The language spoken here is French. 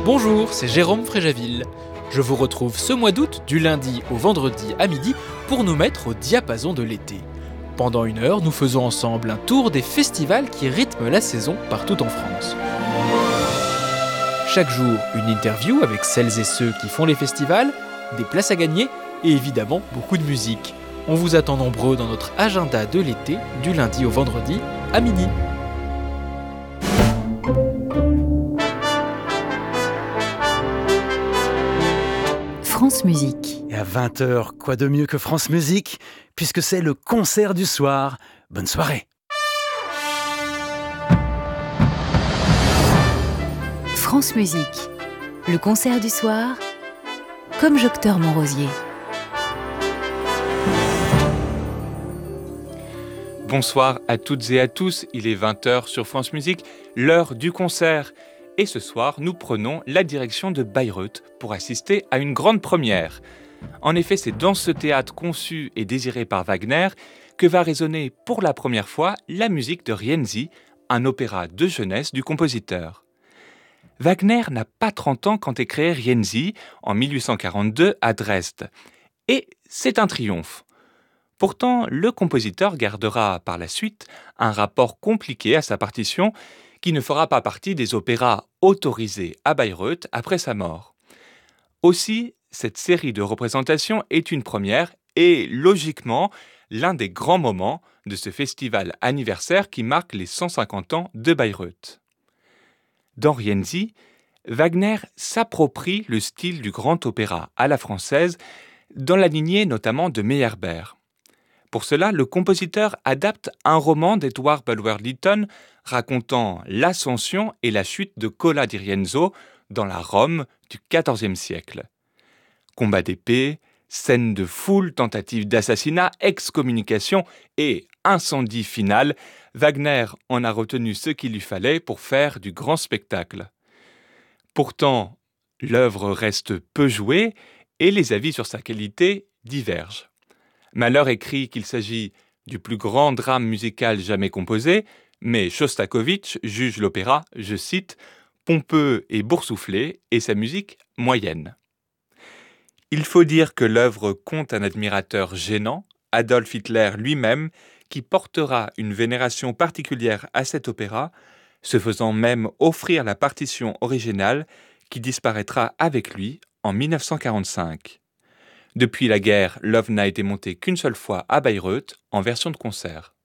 Bonjour, c'est Jérôme Fréjaville. Je vous retrouve ce mois d'août, du lundi au vendredi à midi, pour nous mettre au diapason de l'été. Pendant 1 heure, nous faisons ensemble un tour des festivals qui rythment la saison partout en France. Chaque jour, une interview avec celles et ceux qui font les festivals, des places à gagner et évidemment beaucoup de musique. On vous attend nombreux dans notre agenda de l'été, du lundi au vendredi à midi. France Musique. Et à 20h, quoi de mieux que France Musique, puisque c'est le concert du soir. Bonne soirée. France Musique. Le concert du soir, comme Jocteur Montrosier. Bonsoir à toutes et à tous, il est 20h sur France Musique, l'heure du concert. Et ce soir, nous prenons la direction de Bayreuth pour assister à une grande première. En effet, c'est dans ce théâtre conçu et désiré par Wagner que va résonner pour la première fois la musique de Rienzi, un opéra de jeunesse du compositeur. Wagner n'a pas 30 ans quand est créé Rienzi en 1842 à Dresde. Et c'est un triomphe. Pourtant, le compositeur gardera par la suite un rapport compliqué à sa partition qui ne fera pas partie des opéras autorisés à Bayreuth après sa mort. Aussi, cette série de représentations est une première et, logiquement, l'un des grands moments de ce festival anniversaire qui marque les 150 ans de Bayreuth. Dans Rienzi, Wagner s'approprie le style du grand opéra à la française, dans la lignée notamment de Meyerbeer. Pour cela, le compositeur adapte un roman d'Edward Bulwer-Lytton racontant l'ascension et la chute de Cola di Rienzo dans la Rome du XIVe siècle. Combats d'épée, scènes de foule, tentatives d'assassinat, excommunication et incendie final, Wagner en a retenu ce qu'il lui fallait pour faire du grand spectacle. Pourtant, l'œuvre reste peu jouée et les avis sur sa qualité divergent. Malheur écrit qu'il s'agit du plus grand drame musical jamais composé, mais Chostakovitch juge l'opéra, je cite, pompeux et boursouflé et sa musique moyenne. Il faut dire que l'œuvre compte un admirateur gênant, Adolf Hitler lui-même, qui portera une vénération particulière à cet opéra, se faisant même offrir la partition originale qui disparaîtra avec lui en 1945. Depuis la guerre, l'œuvre n'a été montée qu'une seule fois à Bayreuth en version de concert.